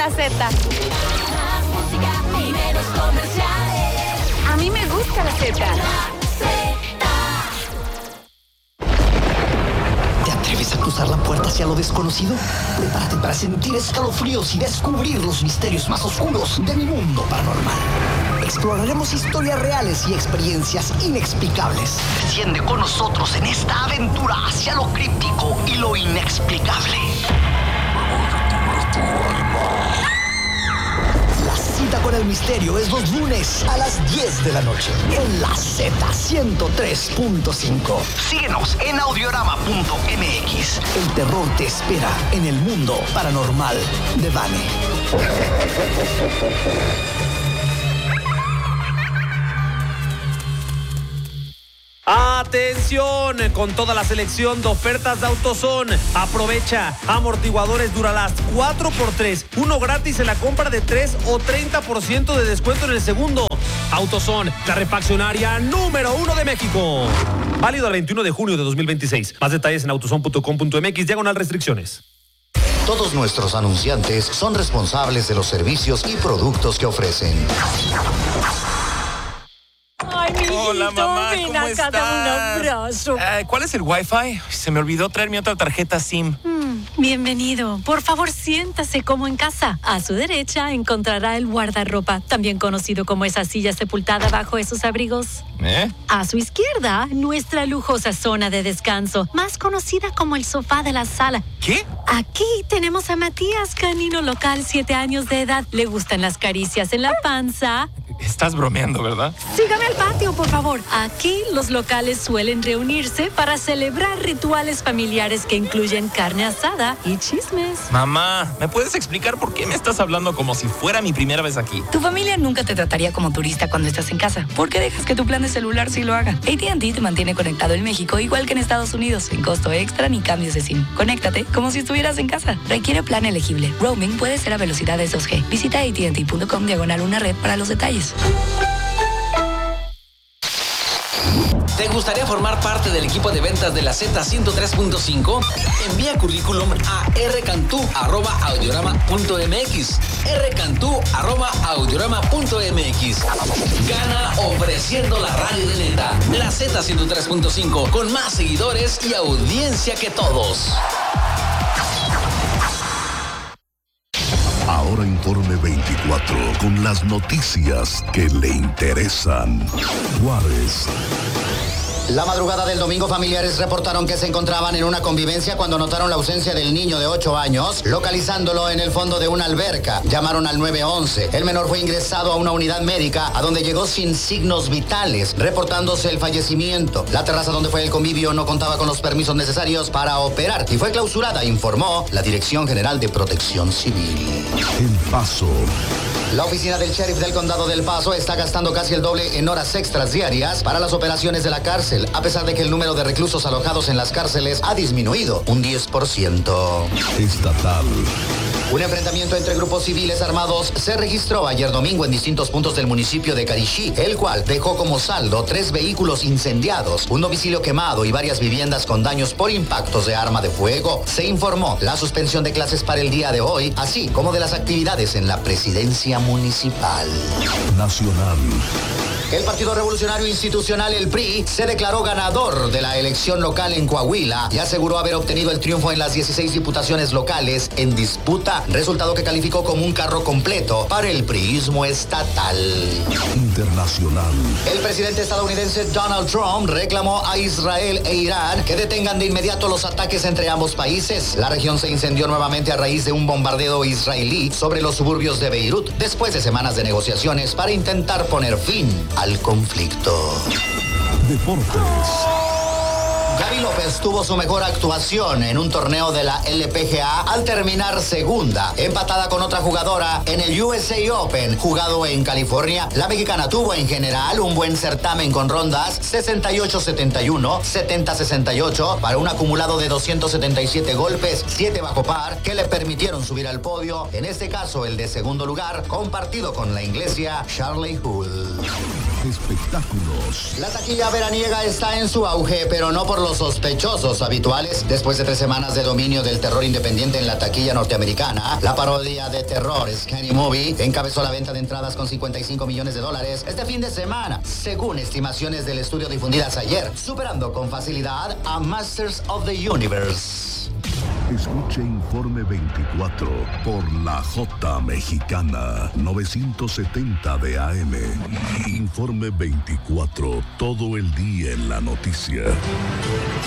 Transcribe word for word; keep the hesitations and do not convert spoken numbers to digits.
la Z. A mí me gusta la Z. ¿Te atreves a cruzar la puerta hacia lo desconocido? Prepárate para sentir escalofríos y descubrir los misterios más oscuros de mi mundo paranormal. Exploraremos historias reales y experiencias inexplicables. Desciende con nosotros en esta aventura hacia lo críptico y lo inexplicable. La cita con el misterio es los lunes a las diez de la noche en la Z ciento tres punto cinco. Síguenos en audiorama punto m x. El terror te espera en el mundo paranormal de Vane. ¡Atención! Con toda la selección de ofertas de AutoZone. Aprovecha. Amortiguadores Duralast cuatro por tres. Uno gratis en la compra de tres o treinta por ciento de descuento en el segundo. AutoZone, la refaccionaria número uno de México. Válido al veintiuno de junio de dos mil veintiséis. Más detalles en autozone punto com punto m x, diagonal restricciones. Todos nuestros anunciantes son responsables de los servicios y productos que ofrecen. Ay, mijito, hola, mamá, ven ¿cómo acá, estás? dame un abrazo. Eh, ¿Cuál es el Wi-Fi? Se me olvidó traer mi otra tarjeta SIM. Mm, bienvenido. Por favor, siéntase como en casa. A su derecha encontrará el guardarropa, también conocido como esa silla sepultada bajo esos abrigos. ¿Eh? A su izquierda, nuestra lujosa zona de descanso, más conocida como el sofá de la sala. ¿Qué? Aquí tenemos a Matías, canino local, siete años de edad. Le gustan las caricias en la panza. Estás bromeando, ¿verdad? Sígame al patio, por favor. Aquí los locales suelen reunirse para celebrar rituales familiares que incluyen carne asada y chismes. Mamá, ¿me puedes explicar por qué me estás hablando como si fuera mi primera vez aquí? Tu familia nunca te trataría como turista cuando estás en casa. ¿Por qué dejas que tu plan de celular sí lo haga? A T and T te mantiene conectado en México igual que en Estados Unidos, sin costo extra ni cambios de SIM. Conéctate como si estuvieras en casa. Requiere plan elegible. Roaming puede ser a velocidades dos G. Visita A T and T punto com diagonal una red para los detalles. ¿Te gustaría formar parte del equipo de ventas de la Z ciento tres punto cinco? Envía currículum a rcantú arroba audiorama punto m x. rcantú arroba audiorama punto m x. Gana ofreciendo la radio de neta. La Z ciento tres punto cinco con más seguidores y audiencia que todos. Ahora Informe veinticuatro con las noticias que le interesan. Juárez. La madrugada del domingo, familiares reportaron que se encontraban en una convivencia cuando notaron la ausencia del niño de ocho años, localizándolo en el fondo de una alberca. Llamaron al nueve once. El menor fue ingresado a una unidad médica, a donde llegó sin signos vitales, reportándose el fallecimiento. La terraza donde fue el convivio no contaba con los permisos necesarios para operar y fue clausurada, informó la Dirección General de Protección Civil. El Paso. La oficina del sheriff del condado del Paso está gastando casi el doble en horas extras diarias para las operaciones de la cárcel, a pesar de que el número de reclusos alojados en las cárceles ha disminuido un diez por ciento. Estatal. Un enfrentamiento entre grupos civiles armados se registró ayer domingo en distintos puntos del municipio de Carixí, el cual dejó como saldo tres vehículos incendiados, un domicilio quemado y varias viviendas con daños por impactos de arma de fuego. Se informó la suspensión de clases para el día de hoy, así como de las actividades en la presidencia municipal. Nacional. El Partido Revolucionario Institucional, el P R I, se declaró ganador de la elección local en Coahuila y aseguró haber obtenido el triunfo en las dieciséis diputaciones locales en disputa, resultado que calificó como un carro completo para el priismo estatal. Internacional. El presidente estadounidense Donald Trump reclamó a Israel e Irán que detengan de inmediato los ataques entre ambos países. La región se incendió nuevamente a raíz de un bombardeo israelí sobre los suburbios de Beirut, después de semanas de negociaciones para intentar poner fin al conflicto. Deportes. Gaby López tuvo su mejor actuación en un torneo de la L P G A al terminar segunda, empatada con otra jugadora en el U S A Open jugado en California. La mexicana tuvo en general un buen certamen con rondas sesenta y ocho setenta y uno, setenta sesenta y ocho para un acumulado de doscientos setenta y siete golpes, siete bajo par, que le permitieron subir al podio, en este caso el de segundo lugar, compartido con la inglesa Charley Hull. espectáculos. La taquilla veraniega está en su auge, pero no por los sospechosos habituales. Después de tres semanas de dominio del terror independiente en la taquilla norteamericana, la parodia de terror Scary Movie encabezó la venta de entradas con cincuenta y cinco millones de dólares este fin de semana, según estimaciones del estudio difundidas ayer, superando con facilidad a Masters of the Universe. Escuche Informe veinticuatro por la J Mexicana, novecientos setenta de A M. Informe veinticuatro, todo el día en la noticia.